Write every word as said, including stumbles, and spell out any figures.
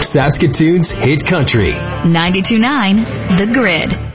Saskatoon's hit country. ninety-two point nine The Grid.